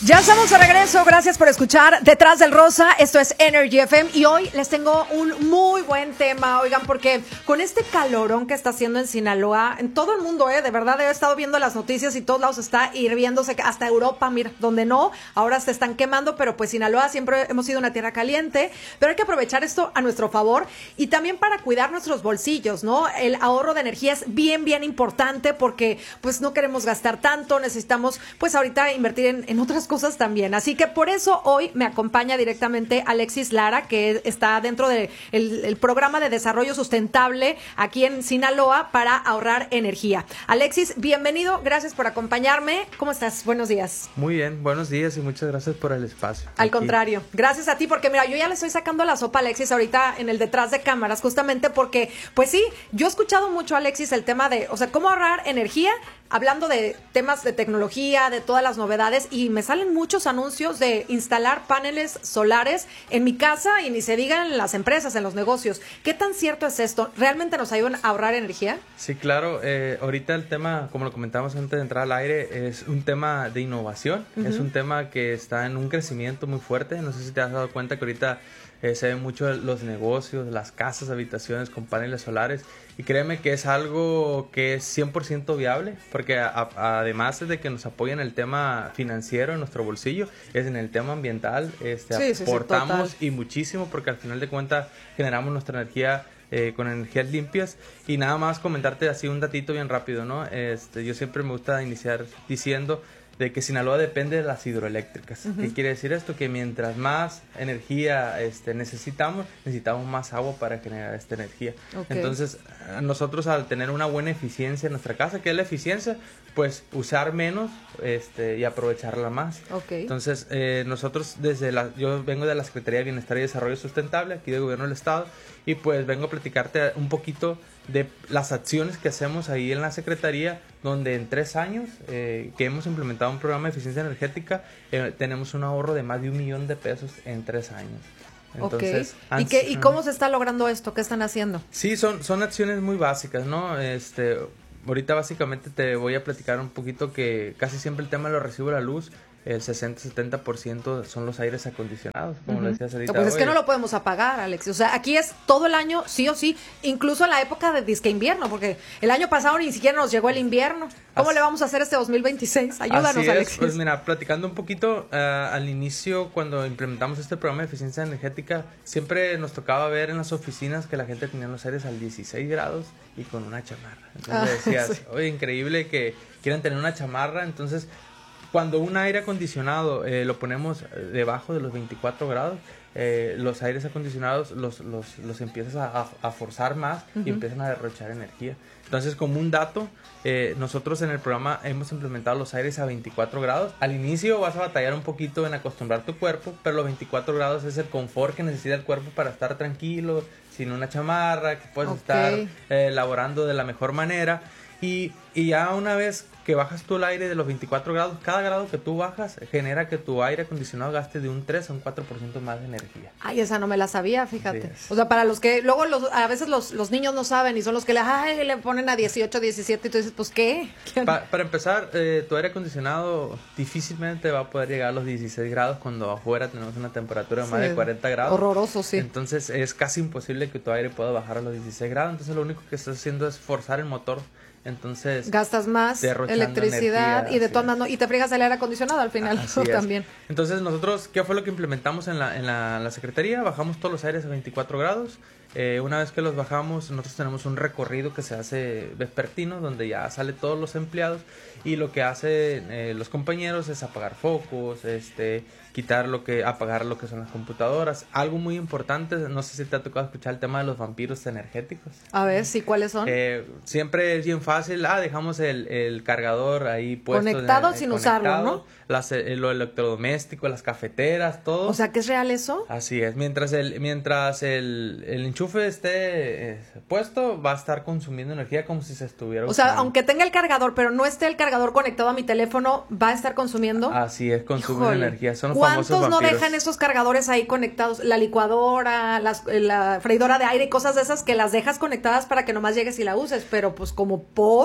Ya estamos de regreso, gracias por escuchar Detrás del Rosa, esto es Energy FM y hoy les tengo un muy buen tema, oigan, porque con este calorón que está haciendo en Sinaloa, en todo el mundo, de verdad he estado viendo las noticias y todos lados está hirviéndose, hasta Europa, mira, donde no, ahora se están quemando, pero pues Sinaloa siempre hemos sido una tierra caliente, pero hay que aprovechar esto a nuestro favor y también para cuidar nuestros bolsillos, ¿no? El ahorro de energía es bien importante porque pues no queremos gastar tanto, necesitamos pues ahorita invertir en otras cosas también. Así que por eso hoy me acompaña directamente Alexis Lara, que está dentro del el programa de desarrollo sustentable aquí en Sinaloa para ahorrar energía. Alexis, bienvenido, gracias por acompañarme. ¿Cómo estás? Buenos días. Muy bien, buenos días y muchas gracias por el espacio. Al contrario, gracias a ti, porque mira, yo ya le estoy sacando la sopa a Alexis ahorita en el detrás de cámaras, justamente porque, pues sí, yo he escuchado mucho, Alexis, el tema de, o sea, cómo ahorrar energía, hablando de temas de tecnología, de todas las novedades, y me salen muchos anuncios de instalar paneles solares en mi casa y ni se diga en las empresas, en los negocios. ¿Qué tan cierto es esto? ¿Realmente nos ayudan a ahorrar energía? Sí, claro. Ahorita el tema, como lo comentamos antes de entrar al aire, es un tema de innovación. Es un tema que está en un crecimiento muy fuerte. No sé si te has dado cuenta que ahorita se ven mucho los negocios, las casas, habitaciones con paneles solares. Y créeme que es algo que es 100% viable, porque además de que nos apoya en el tema financiero, en nuestro bolsillo, es en el tema ambiental, aportamos y muchísimo, porque al final de cuentas generamos nuestra energía con energías limpias. Y nada más comentarte así un datito bien rápido, ¿no? Yo siempre me gusta iniciar diciendo de que Sinaloa depende de las hidroeléctricas. ¿Qué quiere decir esto? Que mientras más energía necesitamos más agua para generar esta energía. Entonces, nosotros al tener una buena eficiencia en nuestra casa, ¿qué es la eficiencia? Pues usar menos y aprovecharla más. Entonces, nosotros yo vengo de la Secretaría de Bienestar y Desarrollo Sustentable, aquí del Gobierno del Estado, y pues vengo a platicarte un poquito de las acciones que hacemos ahí en la Secretaría, donde en 3 años que hemos implementado un programa de eficiencia energética, tenemos un ahorro de más de $1 millón en 3 años. Entonces, ¿Y cómo se está logrando esto? ¿Qué están haciendo? Sí, son acciones muy básicas, ¿no? Ahorita básicamente te voy a platicar un poquito que casi siempre el tema de los recibos de la luz, el 60-70% son los aires acondicionados, como lo decías ahorita. Pues es que no lo podemos apagar, Alex. O sea, aquí es todo el año, sí o sí, incluso en la época de disque invierno, porque el año pasado ni siquiera nos llegó el invierno. ¿Cómo le vamos a hacer este 2026? Ayúdanos, Alex. Pues mira, platicando un poquito, al inicio, cuando implementamos este programa de eficiencia energética, siempre nos tocaba ver en las oficinas que la gente tenía los aires al 16 grados y con una chamarra. Entonces decías, oye, increíble que quieran tener una chamarra. Entonces, cuando un aire acondicionado lo ponemos debajo de los 24 grados, los aires acondicionados los empiezas a forzar más y empiezan a derrochar energía. Entonces, como un dato, nosotros en el programa hemos implementado los aires a 24 grados. Al inicio vas a batallar un poquito en acostumbrar tu cuerpo, pero los 24 grados es el confort que necesita el cuerpo para estar tranquilo, sin una chamarra, que puedes estar laborando de la mejor manera. Y ya una vez que bajas tú el aire de los 24 grados, cada grado que tú bajas genera que tu aire acondicionado gaste de un 3 a un 4% más de energía. Ay, esa no me la sabía, fíjate. O sea, para los que luego a veces los niños no saben y son los que le ponen a 18, 17 y tú dices, pues, ¿qué? Para empezar, tu aire acondicionado difícilmente va a poder llegar a los 16 grados cuando afuera tenemos una temperatura de más de 40 grados. Horroroso, sí. Entonces es casi imposible que tu aire pueda bajar a los 16 grados. Entonces lo único que estás haciendo es forzar el motor. Entonces gastas más electricidad y de todas maneras y te friegas el aire acondicionado al final también. Entonces nosotros, ¿qué fue lo que implementamos en la Secretaría? Bajamos todos los aires a 24 grados. Una vez que los bajamos, nosotros tenemos un recorrido que se hace vespertino, donde ya sale todos los empleados y lo que hacen los compañeros es apagar focos, apagar lo que son las computadoras. Algo muy importante, no sé si te ha tocado escuchar el tema de los vampiros energéticos. A ver, sí, ¿cuáles son? Siempre es bien fácil, dejamos el cargador ahí puesto. Conectado sin usarlo, ¿no? Lo electrodoméstico, las cafeteras, todo. O sea, ¿que es real eso? Así es, mientras el enchufe esté puesto, va a estar consumiendo energía como si se estuviera usando. O sea, aunque tenga el cargador, pero no esté el cargador conectado a mi teléfono, ¿va a estar consumiendo? Así es, consume energía. Son los ¿cuántos famosos no vampiros? dejan esos cargadores ahí conectados? La licuadora, la freidora de aire y cosas de esas que las dejas conectadas para que nomás llegues y la uses, pero pues como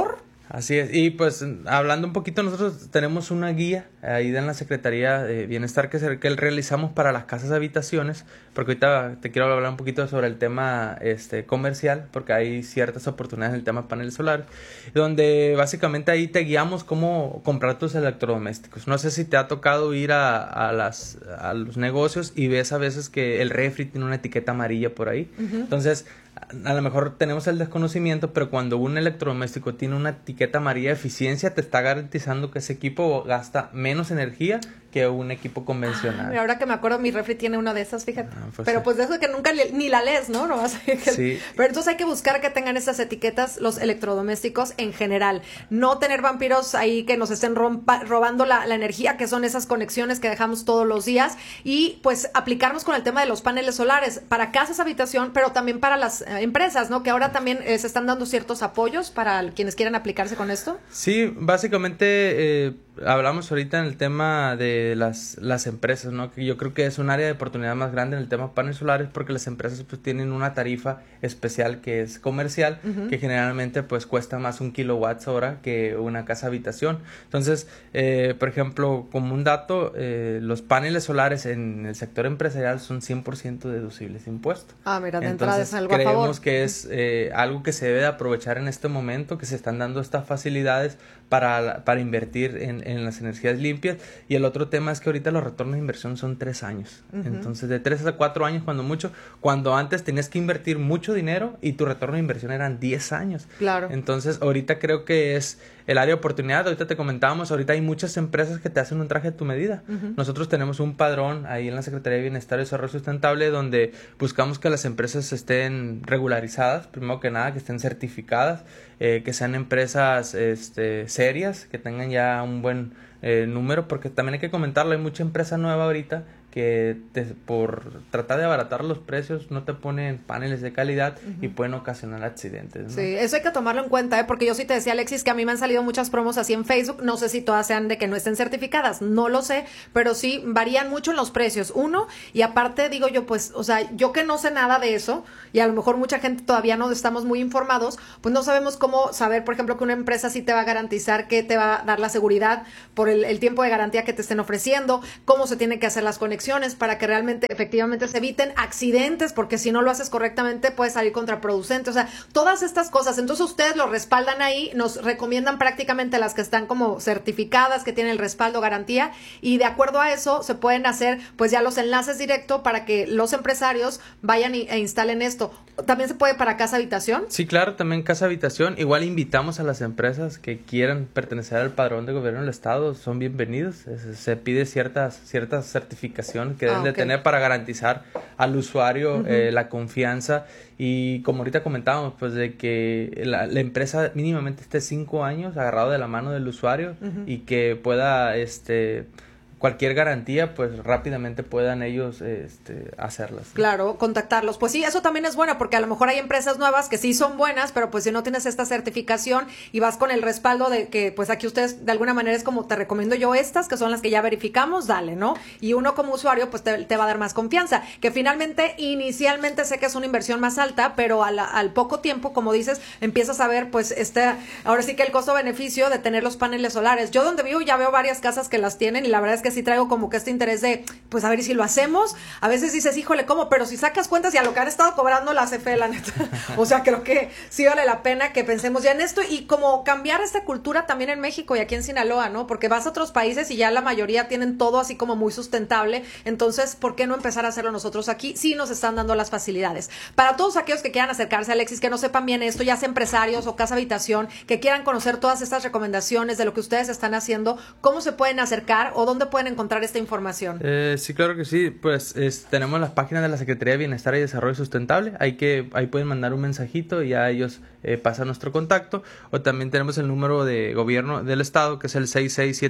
Así es, y pues hablando un poquito, nosotros tenemos una guía ahí en la Secretaría de Bienestar que realizamos para las casas habitaciones, porque ahorita te quiero hablar un poquito sobre el tema comercial, porque hay ciertas oportunidades en el tema paneles solares, donde básicamente ahí te guiamos cómo comprar tus electrodomésticos. No sé si te ha tocado ir a los negocios y ves a veces que el refri tiene una etiqueta amarilla por ahí, entonces a lo mejor tenemos el desconocimiento, pero cuando un electrodoméstico tiene una etiqueta amarilla de eficiencia, te está garantizando que ese equipo gasta menos energía que un equipo convencional. Ahora que me acuerdo, mi refri tiene una de esas, fíjate. Pero sí. Pues de eso que nunca ni la lees, ¿no? Sí. Pero entonces hay que buscar que tengan esas etiquetas los electrodomésticos en general. No tener vampiros ahí que nos estén robando la energía, que son esas conexiones que dejamos todos los días. Y pues aplicarnos con el tema de los paneles solares para casas, habitación, pero también para las empresas, ¿no? Que ahora también se están dando ciertos apoyos para quienes quieran aplicarse con esto. Sí, básicamente hablamos ahorita en el tema de las empresas, ¿no? Que yo creo que es un área de oportunidad más grande en el tema paneles solares, porque las empresas pues tienen una tarifa especial que es comercial, que generalmente pues cuesta más 1 kWh que una casa habitación. Entonces, por ejemplo, como un dato, los paneles solares en el sector empresarial son 100% deducibles de impuesto. Mira, de entrada es algo a favor. Creemos que es algo que se debe de aprovechar en este momento, que se están dando estas facilidades para invertir en las energías limpias. Y el otro tema es que ahorita los retornos de inversión son 3 años. Entonces, de 3 a 4 años cuando mucho, cuando antes tenías que invertir mucho dinero y tu retorno de inversión eran 10 años. Claro. Entonces, ahorita creo que es el área de oportunidad. Ahorita te comentábamos, ahorita hay muchas empresas que te hacen un traje a tu medida. Nosotros tenemos un padrón ahí en la Secretaría de Bienestar y Desarrollo Sustentable donde buscamos que las empresas estén regularizadas, primero que nada, que estén certificadas, que sean empresas serias, que tengan ya un buen número, porque también hay que comentarlo, hay mucha empresa nueva ahorita que por tratar de abaratar los precios no te ponen paneles de calidad y pueden ocasionar accidentes, ¿no? Sí, eso hay que tomarlo en cuenta, porque yo sí te decía, Alexis, que a mí me han salido muchas promos así en Facebook, no sé si todas sean de que no estén certificadas, no lo sé, pero sí varían mucho en los precios, y aparte digo yo, pues, o sea, yo que no sé nada de eso, y a lo mejor mucha gente todavía no estamos muy informados, pues no sabemos cómo saber, por ejemplo, que una empresa sí te va a garantizar, que te va a dar la seguridad por el tiempo de garantía que te estén ofreciendo, cómo se tienen que hacer las conexiones para que realmente, efectivamente, se eviten accidentes, porque si no lo haces correctamente puede salir contraproducente, o sea, todas estas cosas. Entonces ustedes lo respaldan ahí, nos recomiendan prácticamente las que están como certificadas, que tienen el respaldo, garantía, y de acuerdo a eso se pueden hacer pues ya los enlaces directo para que los empresarios vayan e instalen esto. ¿También se puede para casa habitación? Sí, claro, también casa habitación. Igual invitamos a las empresas que quieran pertenecer al padrón de gobierno del estado, son bienvenidos. Se pide ciertas certificaciones que deben de tener para garantizar al usuario la confianza. Y como ahorita comentábamos, pues de que la empresa mínimamente esté 5 años agarrado de la mano del usuario y que pueda cualquier garantía, pues rápidamente puedan ellos hacerlas, ¿no? Claro, contactarlos. Pues sí, eso también es bueno, porque a lo mejor hay empresas nuevas que sí son buenas, pero pues si no tienes esta certificación y vas con el respaldo de que pues aquí ustedes de alguna manera es como te recomiendo yo estas, que son las que ya verificamos, dale, ¿no? Y uno como usuario pues te va a dar más confianza, que finalmente inicialmente sé que es una inversión más alta, pero al poco tiempo, como dices, empiezas a ver pues ahora sí que el costo-beneficio de tener los paneles solares. Yo donde vivo ya veo varias casas que las tienen y la verdad es que sí traigo como que este interés de, pues a ver si lo hacemos. A veces dices, híjole, ¿cómo? Pero si sacas cuentas y a lo que han estado cobrando la CFE, la neta. O sea, creo que sí vale la pena que pensemos ya en esto y como cambiar esta cultura también en México y aquí en Sinaloa, ¿no? Porque vas a otros países y ya la mayoría tienen todo así como muy sustentable. Entonces, ¿por qué no empezar a hacerlo nosotros aquí? Sí nos están dando las facilidades. Para todos aquellos que quieran acercarse, Alexis, que no sepan bien esto, ya sea empresarios o casa habitación, que quieran conocer todas estas recomendaciones de lo que ustedes están haciendo, ¿cómo se pueden acercar o dónde pueden encontrar esta información? Sí, claro que sí. Pues tenemos las páginas de la Secretaría de Bienestar y Desarrollo Sustentable. Ahí pueden mandar un mensajito y ya ellos pasan nuestro contacto. O también tenemos el número de gobierno del estado, que es el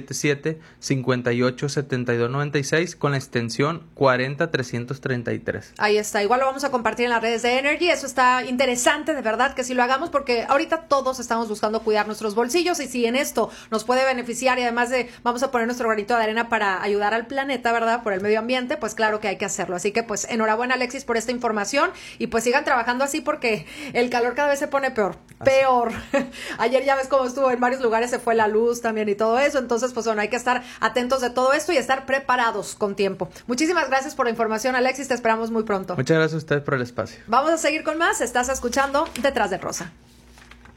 6677-587296 con la extensión 40333. Ahí está. Igual lo vamos a compartir en las redes de Energy. Eso está interesante, de verdad, que sí lo hagamos, porque ahorita todos estamos buscando cuidar nuestros bolsillos y si en esto nos puede beneficiar y además vamos a poner nuestro granito de arena para ayudar al planeta, ¿verdad? Por el medio ambiente, pues claro que hay que hacerlo. Así que pues enhorabuena, Alexis, por esta información y pues sigan trabajando así porque el calor cada vez se pone peor. peor. Peor. Ayer ya ves cómo estuvo en varios lugares, se fue la luz también y todo eso. Entonces, pues bueno, hay que estar atentos de todo esto y estar preparados con tiempo. Muchísimas gracias por la información, Alexis. Te esperamos muy pronto. Muchas gracias a ustedes por el espacio. Vamos a seguir con más. Estás escuchando Detrás del Rosa.